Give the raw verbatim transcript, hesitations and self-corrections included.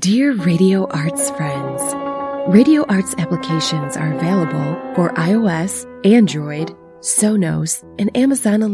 Dear Radio Arts friends, Radio Arts applications are available for iOS, Android, Sonos, and Amazon